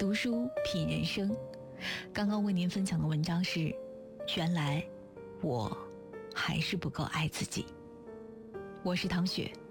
读书品人生。刚刚为您分享的文章是：原来我还是不够爱自己。我是唐雪。